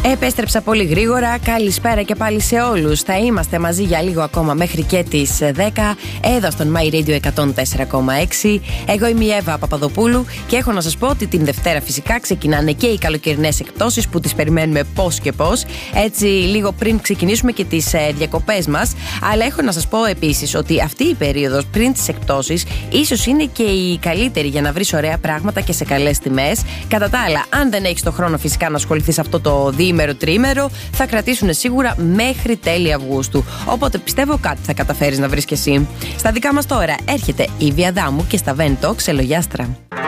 Επέστρεψα πολύ γρήγορα. Καλησπέρα και πάλι σε όλους. Θα είμαστε μαζί για λίγο ακόμα μέχρι και τις 10 εδώ στον My Radio 104,6. Εγώ είμαι η Εύα Παπαδοπούλου και έχω να σας πω ότι την Δευτέρα φυσικά ξεκινάνε και οι καλοκαιρινές εκπτώσεις που τις περιμένουμε πώς και πώς. Έτσι, λίγο πριν ξεκινήσουμε και τις διακοπές μας. Αλλά έχω να σας πω επίσης ότι αυτή η περίοδος πριν τις εκπτώσεις ίσως είναι και η καλύτερη για να βρεις ωραία πράγματα και σε καλές τιμές. Κατά τα άλλα, αν δεν έχεις το χρόνο φυσικά να ασχοληθείς αυτό το διήμερο-τρίμερο, θα κρατήσουν σίγουρα μέχρι τέλη Αυγούστου. Οπότε πιστεύω κάτι θα καταφέρεις να βρεις κι εσύ. Στα δικά μας τώρα έρχεται η Βία Δάμου και στα Vento Ξελογιάστρα.